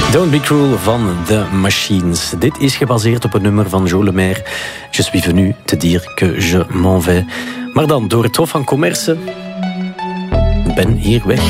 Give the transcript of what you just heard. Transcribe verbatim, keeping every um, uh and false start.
Don't Be Cruel van The Machines. Dit is gebaseerd op een nummer van Jo Lemaire. Je suis venu te dire que je m'en vais. Maar dan, door het Hof van Commerce... ben hier weg.